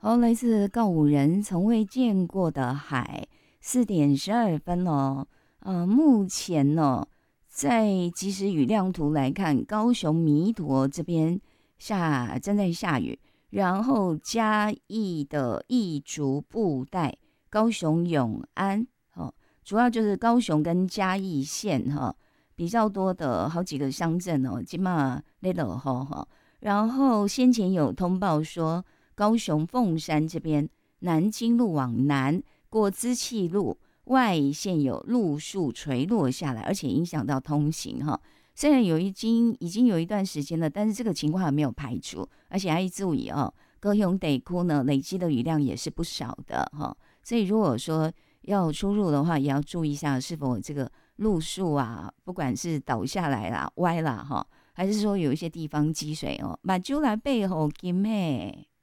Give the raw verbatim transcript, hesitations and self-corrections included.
好，来自告五人从未见过的海，四点十二分哦。呃，目前呢，在即时雨量图来看，高雄弥陀这边下正在下雨，然后嘉义的义竹布袋、高雄永安，哦，主要就是高雄跟嘉义县哈、哦、比较多的好几个乡镇哦，今嘛那落吼哈。然后先前有通报说，高雄凤山这边南京路往南过资气路外线有路树垂落下来，而且影响到通行哈。虽然有已经已经有一段时间了，但是这个情况还没有排除，而且还要注意哦，高雄地区呢累积的雨量也是不少的哈。所以如果说要出入的话，也要注意一下是否这个路树啊，不管是倒下来啦、歪啦哈，还是说有一些地方积水哦，把酒来背后金嘿。